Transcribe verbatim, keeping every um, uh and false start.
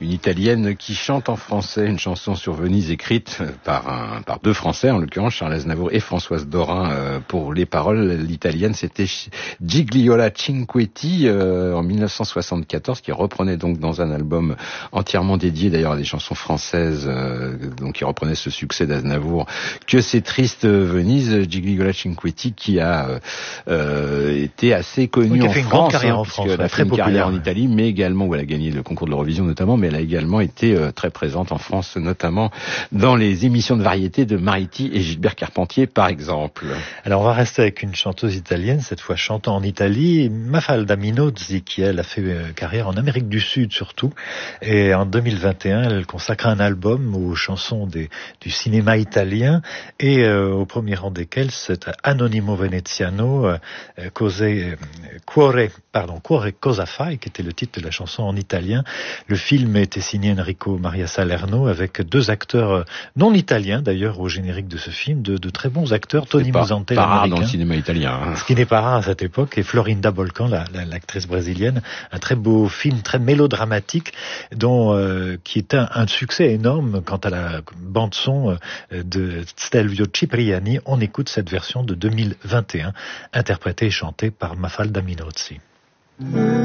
une Italienne qui chante en français une chanson sur Venise écrite par un, par deux Français, en l'occurrence Charles Aznavour et Françoise Dorin euh, pour les paroles. L'italienne, c'était Gigliola Cinquetti euh, en dix-neuf cent soixante-quatorze, qui reprenait donc dans un album entièrement dédié d'ailleurs à des chansons françaises, euh, donc qui reprenait ce succès d'Aznavour, Que c'est triste Venise. Gigliola Cinquetti qui a euh, été assez connue oui, en, fait France, hein, en France, elle a fait une carrière en Italie, mais également où elle a gagné le concours de l'Eurovision notamment, mais elle a également été euh, très présente en France, notamment dans les émissions de variété de Mariti et Gilbert Carpentier, par exemple. Alors on va rester avec une chanteuse italienne, cette fois chantant en Italie, Mafalda Minozzi, qui elle a fait euh, carrière en Amérique du Sud surtout, et en deux mille vingt et un elle consacre un album aux chansons des, du cinéma italien, et euh, au premier rang desquels c'est Anonimo Veneziano, euh, Cose, euh, Cuore, pardon, Cuore Cosa Fai, qui était le titre de la chanson en italien. Le film était signé Enrico Maria Salerno, avec deux acteurs non italiens d'ailleurs au générique de ce film, de, de très bons acteurs, Tony Musante, pas rare dans le cinéma italien, hein. Ce qui n'est pas rare à cette époque, et Florinda Bolcan, la, la, l'actrice brésilienne, un très beau film, très mélodramatique, dont euh, qui est un, un succès énorme quant à la bande son euh, de Stelvio Cipriani. On écoute cette version de deux mille vingt et un, interprétée et chantée par Mafalda Minozzi.